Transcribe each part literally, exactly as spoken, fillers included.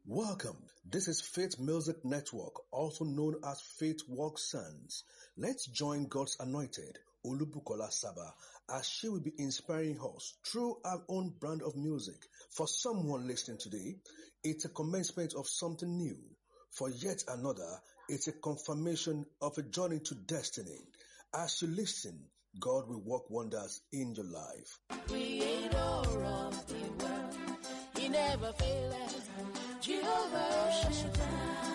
Welcome. This is Faith Music Network, also known as Faith Walk Sons. Let's join God's anointed, Olubukola Saba, as she will be inspiring us through our own brand of music. For someone listening today, it's a commencement of something new. For yet another, it's a confirmation of a journey to destiny. As you listen, God will work wonders in your life. Creator of the world, He never fails. Jehovah Shaddai.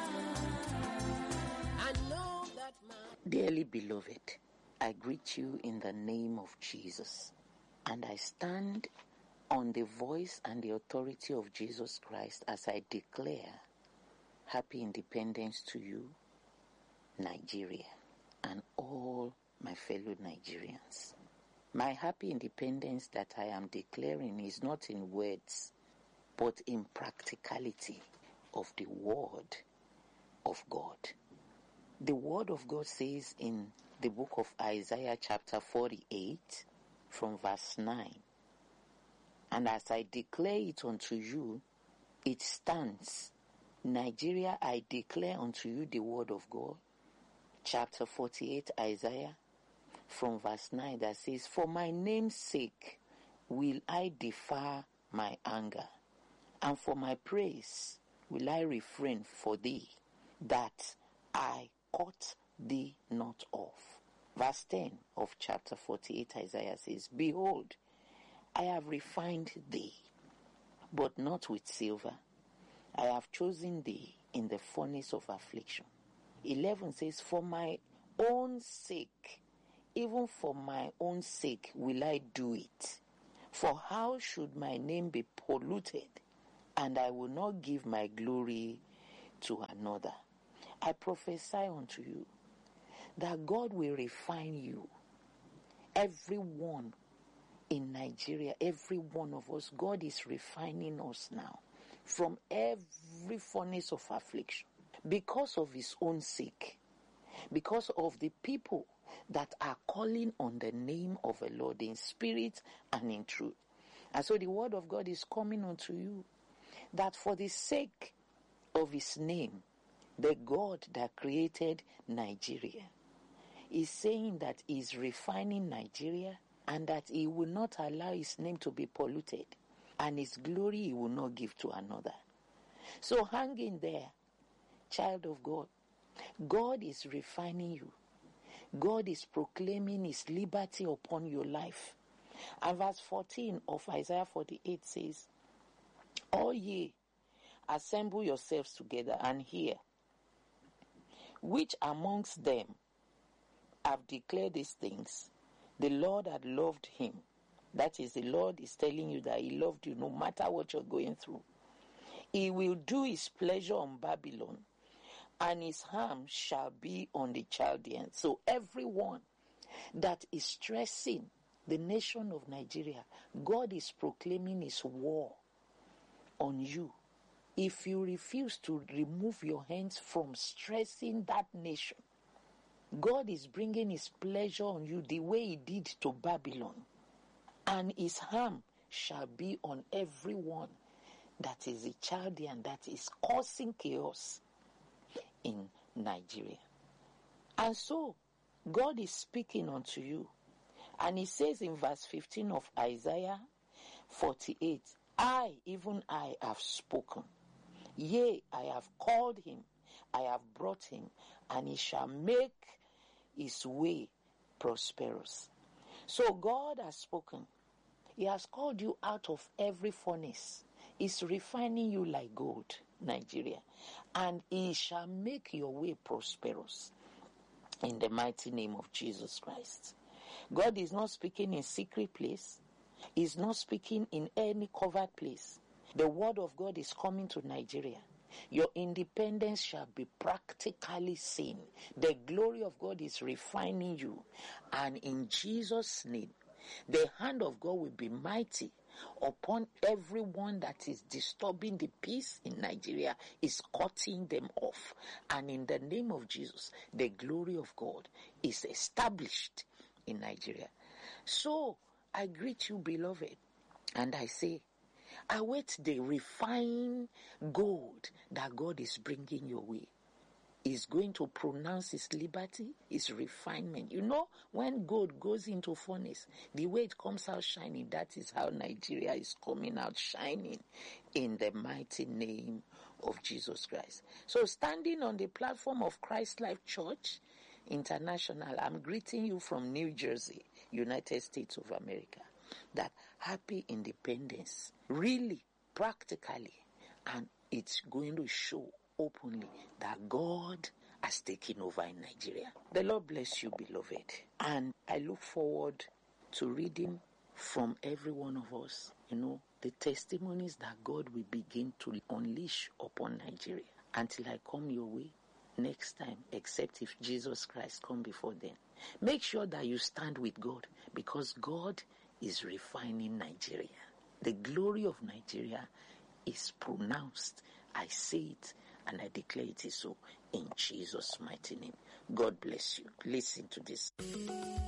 I know that my Dearly beloved, I greet you in the name of Jesus, and I stand on the voice and the authority of Jesus Christ as I declare happy independence to you, Nigeria, and all my fellow Nigerians. My happy independence that I am declaring is not in words, but in practicality of the word of God. The word of God says in the book of Isaiah chapter forty-eight from verse nine, and as I declare it unto you, it stands. Nigeria, I declare unto you the word of God. Chapter forty-eight, Isaiah, from verse nine, that says, for my name's sake will I defer my anger, and for my praise will I refrain for thee, that I cut thee not off. Verse ten of chapter forty-eight, Isaiah says, behold, I have refined thee, but not with silver. I have chosen thee in the furnace of affliction. eleven says, for my own sake, even for my own sake will I do it. For how should my name be polluted, and I will not give my glory to another? I prophesy unto you that God will refine you. Everyone in Nigeria, every one of us, God is refining us now from every furnace of affliction because of His own sake, because of the people that are calling on the name of the Lord in spirit and in truth. And so the word of God is coming unto you, that for the sake of His name, the God that created Nigeria is saying that He is refining Nigeria, and that He will not allow His name to be polluted, and His glory He will not give to another. So hang in there, child of God. God is refining you. God is proclaiming His liberty upon your life. And verse fourteen of Isaiah forty-eight says, all ye, assemble yourselves together and hear. Which amongst them have declared these things? The Lord had loved him. That is, the Lord is telling you that He loved you no matter what you're going through. He will do His pleasure on Babylon, and His harm shall be on the Chaldeans. So everyone that is stressing the nation of Nigeria, God is proclaiming His war on you. If you refuse to remove your hands from stressing that nation, God is bringing His pleasure on you the way He did to Babylon, and His harm shall be on everyone that is a Chaldean, that is causing chaos in Nigeria. And so God is speaking unto you, and He says in verse fifteen of Isaiah forty-eight, I, even I, have spoken. Yea, I have called him, I have brought him, and he shall make his way prosperous. So God has spoken. He has called you out of every furnace. He's refining you like gold, Nigeria, and He shall make your way prosperous in the mighty name of Jesus Christ. God is not speaking in secret place. He's not speaking in any covered place. The word of God is coming to Nigeria. Your independence shall be practically seen. The glory of God is refining you, and in Jesus' name, the hand of God will be mighty upon everyone that is disturbing the peace in Nigeria, is cutting them off. And in the name of Jesus, the glory of God is established in Nigeria. So I greet you, beloved, and I say, Await the refined gold that God is bringing your way. He's going to pronounce his liberty, his refinement. You know, when gold goes into furnace, the way it comes out shining, that is how Nigeria is coming out shining in the mighty name of Jesus Christ. So standing on the platform of Christ Life Church International, I'm greeting you from New Jersey, United States of America, that happy independence, really, practically, and it's going to show openly that God has taken over in Nigeria. The Lord bless you, beloved. And I look forward to reading from every one of us, you know, the testimonies that God will begin to unleash upon Nigeria. Until I come your way next time, except if Jesus Christ come before then. Make sure that you stand with God, because God is refining Nigeria. The glory of Nigeria is pronounced. I say it and I declare it is so in Jesus' mighty name. God bless you. Listen to this.